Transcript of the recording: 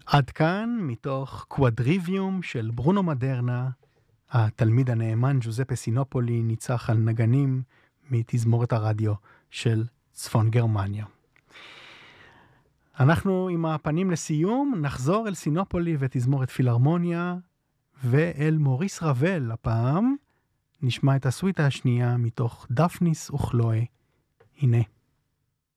עד כאן מתוך קוואדריביום של ברונו מדרנה, התלמיד הנאמן ג'וזפה סינופולי ניצח על נגנים מתזמורת הרדיו של צפון גרמניה. אנחנו עם הפנים לסיום נחזור אל סינופולי ותזמורת פילהרמוניה ואל מוריס רבל הפעם. נשמע את הסוויטה השנייה מתוך דפניס וכלואי. הנה.